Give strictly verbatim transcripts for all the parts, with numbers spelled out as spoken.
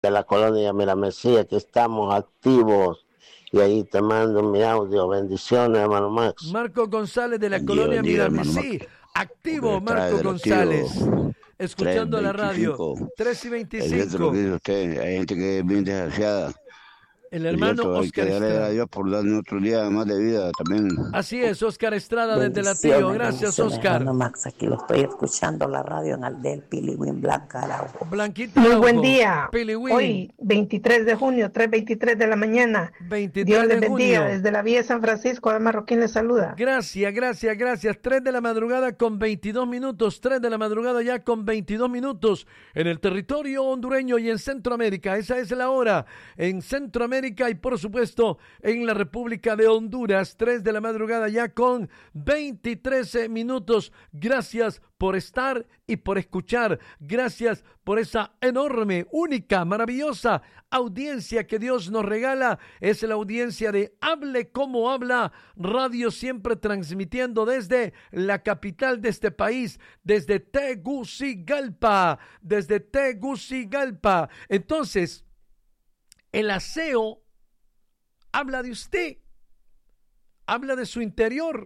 de la colonia Miramesía, que estamos activos. Y ahí te mando mi audio. Bendiciones, hermano Max. Marco González de la Buen día, colonia buen día, hermano Max. Miramesí. Activo, Porque trae Marco del activo González. Escuchando la radio. tres y Es cierto lo que veinticinco. dice usted. Hay gente que es bien desgraciada. El Es hermano cierto, hay Oscar que darle Estrada. a Dios por darnos otro día más de vida también. Así es, Oscar Estrada desde la Tío. Bendiciones, Gracias, bendiciones, Oscar. hermano Max, aquí lo estoy escuchando la radio en Aldel, Piliwin, Blanca, Araujo. Blanquita Muy Araujo, buen día. Piliwin. Hoy, veintitrés de junio, tres veintitrés de la mañana. veintitrés Dios les de bendiga. junio. Desde la Villa de San Francisco, de Marroquín les saluda. Gracias, gracias, gracias. tres de la madrugada con veintidós minutos. tres de la madrugada ya con veintidós minutos en el territorio hondureño y en Centroamérica. Esa es la hora en Centroamérica y por supuesto en la República de Honduras. tres de la madrugada ya con veintitrés minutos. Gracias por estar y por escuchar. Gracias por esa enorme, única, maravillosa audiencia que Dios nos regala. Es la audiencia de Hable Como Habla Radio, siempre transmitiendo desde la capital de este país, desde Tegucigalpa, desde Tegucigalpa. Entonces, el aseo habla de usted, habla de su interior.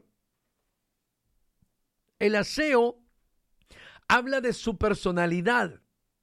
El aseo habla de su personalidad.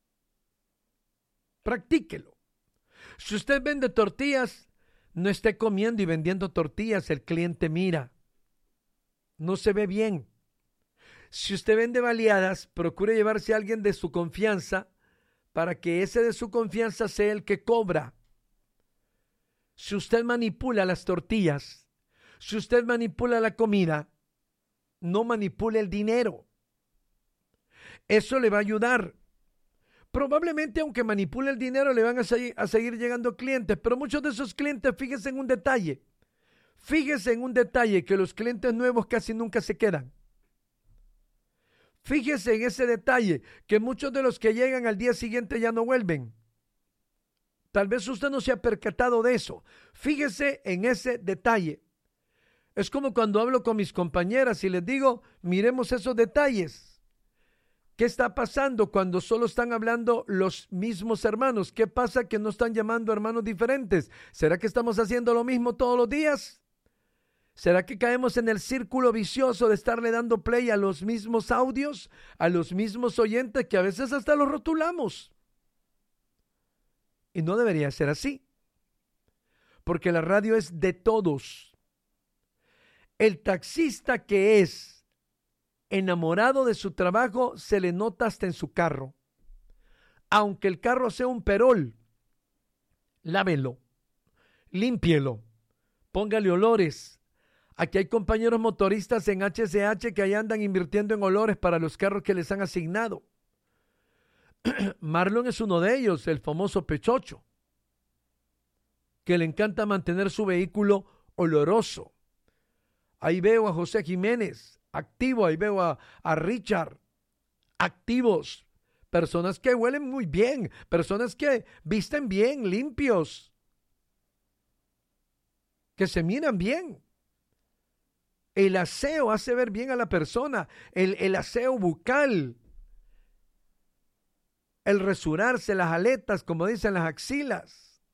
Practíquelo. Si usted vende tortillas, no esté comiendo y vendiendo tortillas, el cliente mira. No se ve bien. Si usted vende baleadas, procure llevarse a alguien de su confianza para que ese de su confianza sea el que cobra. Si usted manipula las tortillas, si usted manipula la comida, no manipule el dinero. Eso le va a ayudar. Probablemente aunque manipule el dinero le van a, seguir, a seguir llegando clientes, pero muchos de esos clientes, fíjese en un detalle, fíjese en un detalle que los clientes nuevos casi nunca se quedan. Fíjese en ese detalle que muchos de los que llegan al día siguiente ya no vuelven. Tal vez usted no se ha percatado de eso. Fíjese en ese detalle. Es como cuando hablo con mis compañeras y les digo, miremos esos detalles. ¿Qué está pasando cuando solo están hablando los mismos hermanos? ¿Qué pasa que no están llamando hermanos diferentes? ¿Será que estamos haciendo lo mismo todos los días? ¿Será que caemos en el círculo vicioso de estarle dando play a los mismos audios, a los mismos oyentes que a veces hasta los rotulamos? Y no debería ser así, porque la radio es de todos. El taxista que es enamorado de su trabajo se le nota hasta en su carro. Aunque el carro sea un perol, lávelo, límpielo, póngale olores. Aquí hay compañeros motoristas en H C H que ahí andan invirtiendo en olores para los carros que les han asignado. Marlon es uno de ellos, el famoso Pechocho, que le encanta mantener su vehículo oloroso. Ahí veo a José Jiménez, activo, ahí veo a, a Richard, activos, personas que huelen muy bien, personas que visten bien, limpios, que se miran bien. El aseo hace ver bien a la persona, el, el aseo bucal, el resurarse las aletas, como dicen las axilas,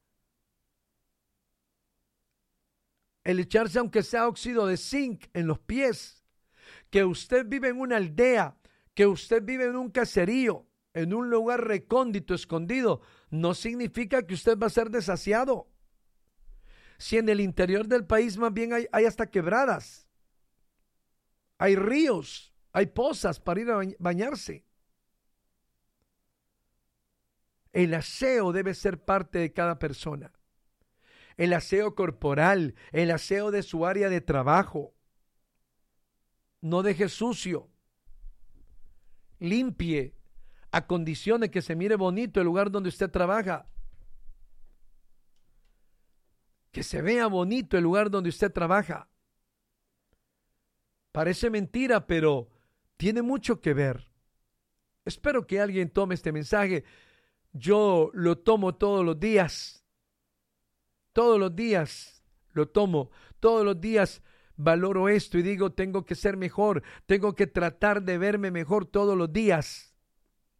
el echarse aunque sea óxido de zinc en los pies, que usted vive en una aldea, que usted vive en un caserío, en un lugar recóndito, escondido, no significa que usted va a ser desasiado. Si en el interior del país más bien hay, hay hasta quebradas, hay ríos, hay pozas para ir a bañarse. El aseo debe ser parte de cada persona. El aseo corporal, el aseo de su área de trabajo. No deje sucio. Limpie, acondicione que se mire bonito el lugar donde usted trabaja. Que se vea bonito el lugar donde usted trabaja. Parece mentira, pero tiene mucho que ver. Espero que alguien tome este mensaje. Yo lo tomo todos los días. Todos los días lo tomo. Todos los días valoro esto y digo, tengo que ser mejor. Tengo que tratar de verme mejor todos los días.